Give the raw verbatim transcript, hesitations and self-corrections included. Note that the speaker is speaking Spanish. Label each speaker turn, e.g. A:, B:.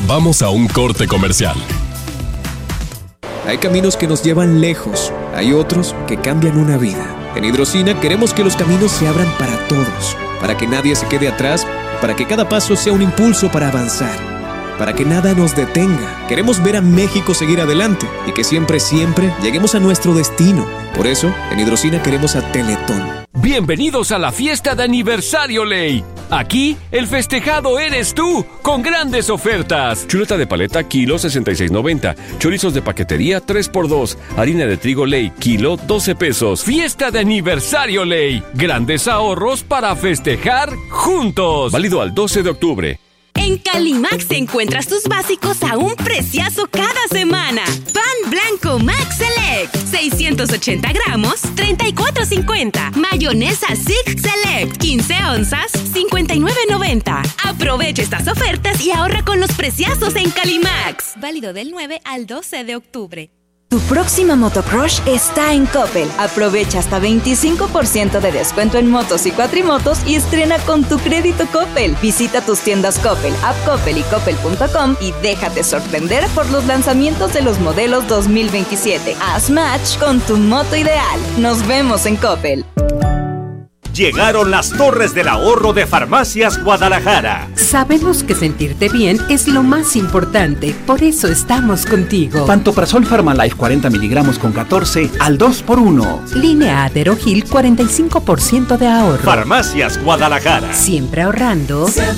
A: Vamos a un corte comercial.
B: Hay caminos que nos llevan lejos, hay otros que cambian una vida. En Hidrocina queremos que los caminos se abran para todos, para que nadie se quede atrás, para que cada paso sea un impulso para avanzar, para que nada nos detenga. Queremos ver a México seguir adelante y que siempre, siempre lleguemos a nuestro destino. Por eso, en Hidrocina queremos a Teletón.
C: Bienvenidos a la fiesta de aniversario Ley. Aquí, el festejado eres tú, con grandes ofertas.
D: Chuleta de paleta, kilo sesenta y seis noventa. Chorizos de paquetería, tres por dos. Harina de trigo Ley, kilo doce pesos.
C: Fiesta de aniversario Ley. Grandes ahorros para festejar juntos.
D: Válido al doce de octubre.
E: En Calimax encuentras tus básicos a un preciazo cada semana. Pan blanco Max Select, seiscientos ochenta gramos, treinta y cuatro cincuenta. Mayonesa Sig Select, quince onzas, cincuenta y nueve noventa. Aprovecha estas ofertas y ahorra con los preciazos en Calimax. Válido del nueve al doce de octubre.
F: Tu próxima motocrush está en Coppel. Aprovecha hasta veinticinco por ciento de descuento en motos y cuatrimotos y estrena con tu crédito Coppel. Visita tus tiendas Coppel, App Coppel y Coppel punto com y déjate sorprender por los lanzamientos de los modelos dos mil veintisiete. Haz match con tu moto ideal. Nos vemos en Coppel.
G: Llegaron las Torres del Ahorro de Farmacias Guadalajara.
H: Sabemos que sentirte bien es lo más importante, por eso estamos contigo.
I: Pantoprazol Pharmalife cuarenta miligramos con catorce al dos por uno.
H: Línea Aderogil cuarenta y cinco por ciento de ahorro.
G: Farmacias Guadalajara.
H: Siempre ahorrando.
J: Siempre